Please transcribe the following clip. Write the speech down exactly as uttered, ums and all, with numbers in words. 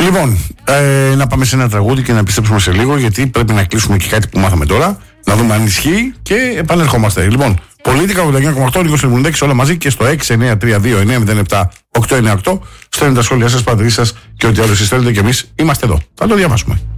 Λοιπόν, ε, να πάμε σε ένα τραγούδι και να επιστρέψουμε σε λίγο, γιατί πρέπει να κλείσουμε και κάτι που μάθαμε τώρα. Να δούμε αν ισχύει και επανερχόμαστε. Λοιπόν, Πολίτικα ογδόντα εννιά κόμμα οκτώ, Νίκος Ερμουνδέκης, όλα μαζί και στο έξι εννιά τρία δύο εννιά μηδέν επτά οκτώ εννιά οκτώ. Στέλνετε τα σχόλιά σας, πατρίδες σας και ό,τι άλλο εσείς θέλετε και εμείς είμαστε εδώ. Θα το διαβάσουμε.